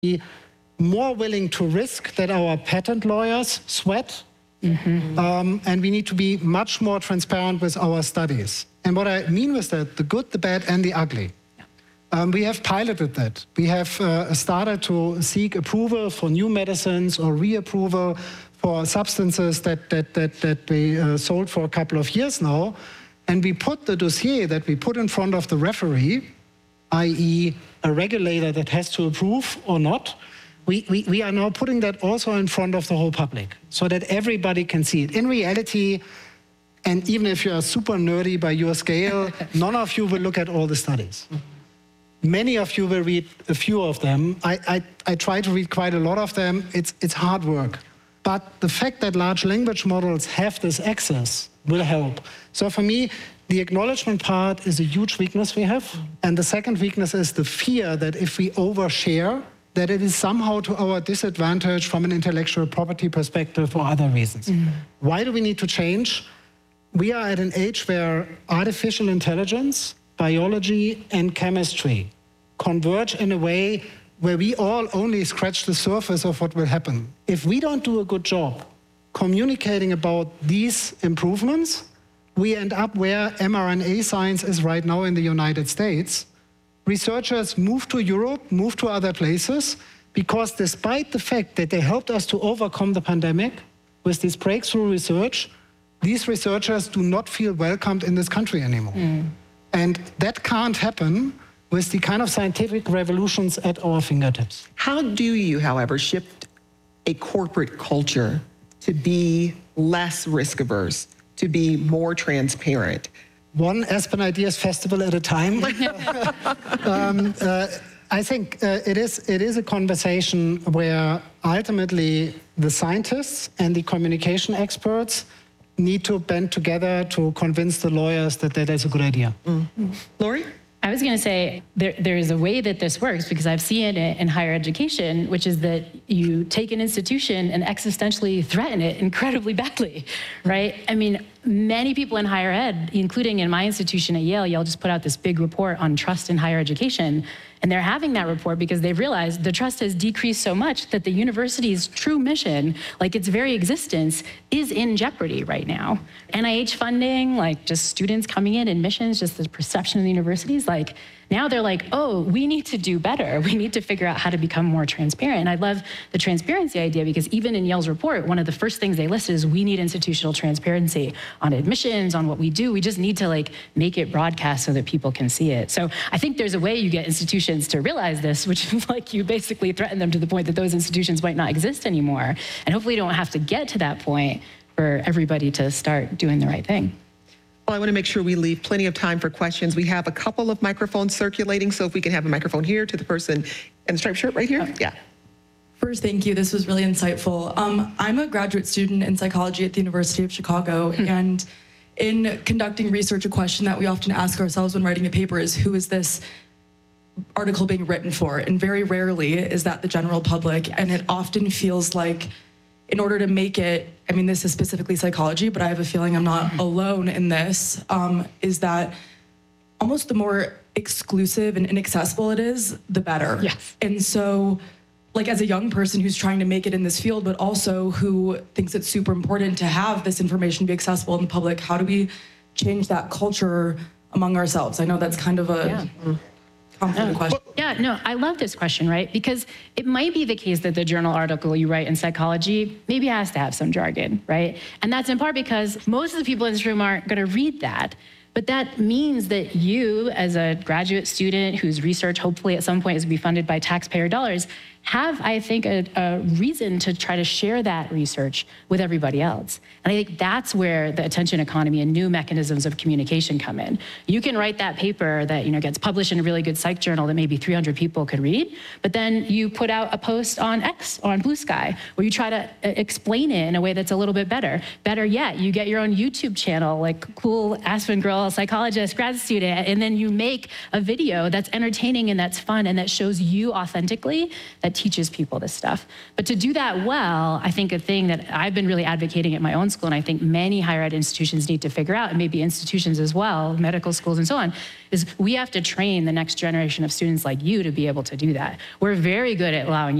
be more willing to risk that our patent lawyers sweat, and we need to be much more transparent with our studies. And what I mean with that, the good, the bad, and the ugly. We have piloted that. We have started to seek approval for new medicines or reapproval for substances that we sold for a couple of years now. And we put the dossier that we put in front of the referee, i.e. a regulator that has to approve or not, we are now putting that also in front of the whole public so that everybody can see it. In reality, and even if you are super nerdy by your scale, none of you will look at all the studies. Many of you will read a few of them. I try to read quite a lot of them. It's hard work. But the fact that large language models have this access will help. So for me, the acknowledgement part is a huge weakness we have. And the second weakness is the fear that if we overshare, that it is somehow to our disadvantage from an intellectual property perspective or other reasons. Why do we need to change? We are at an age where artificial intelligence, biology, and chemistry converge in a way where we all only scratch the surface of what will happen. If we don't do a good job communicating about these improvements, we end up where mRNA science is right now in the United States. Researchers move to Europe, move to other places, because despite the fact that they helped us to overcome the pandemic with this breakthrough research, these researchers do not feel welcomed in this country anymore. And that can't happen with the kind of scientific revolutions at our fingertips. How do you, however, shift a corporate culture to be less risk-averse, to be more transparent? One Aspen Ideas Festival at a time. I think it is a conversation where ultimately the scientists and the communication experts need to band together to convince the lawyers that that is a good idea. Lori? I was going to say there is a way that this works, because I've seen it in higher education, which is that you take an institution and existentially threaten it incredibly badly, right? I mean, many people in higher ed, including in my institution at Yale just put out this big report on trust in higher education. And they're having that report because they've realized the trust has decreased so much that the university's true mission, like its very existence, is in jeopardy right now. NIH funding, like just students coming in, admissions, just the perception of the universities, like now they're like, oh, we need to do better. We need to figure out how to become more transparent. And I love the transparency idea, because even in Yale's report, one of the first things they listed is we need institutional transparency on admissions, on what we do. We just need to like make it broadcast so that people can see it. So I think there's a way you get institutions to realize this, which is like you basically threaten them to the point that those institutions might not exist anymore. And hopefully you don't have to get to that point for everybody to start doing the right thing. Well, I want to make sure we leave plenty of time for questions. We have a couple of microphones circulating, so if we can have a microphone here to the person in the striped shirt right here. Yeah. First, thank you. This was really insightful. I'm a graduate student in psychology at the University of Chicago, and in conducting research, a question that we often ask ourselves when writing a paper is, who is this article being written for? And very rarely is that the general public, and it often feels like in order to make it, I mean, this is specifically psychology, but I have a feeling I'm not alone in this, is that almost the more exclusive and inaccessible it is, the better. Yes. And so, like as a young person who's trying to make it in this field, but also who thinks it's super important to have this information be accessible in the public, how do we change that culture among ourselves? I know that's kind of a complicated question. Yeah, no, I love this question, right? Because it might be the case that the journal article you write in psychology maybe has to have some jargon, right? And that's in part because most of the people in this room aren't going to read that. But that means that you, as a graduate student whose research hopefully at some point is going to be funded by taxpayer dollars, have, I think, a reason to try to share that research with everybody else. And I think that's where the attention economy and new mechanisms of communication come in. You can write that paper that gets published in a really good psych journal that maybe 300 people could read, but then you put out a post on X or on Blue Sky where you try to explain it in a way that's a little bit better. Better yet, you get your own YouTube channel, like cool Aspen Girl girl, psychologist, grad student, and then you make a video that's entertaining and that's fun and that shows you authentically, that teaches people this stuff. But to do that well, I think a thing that I've been really advocating at my own school, and I think many higher ed institutions need to figure out, and maybe institutions as well, medical schools and so on, is we have to train the next generation of students like you to be able to do that. We're very good at allowing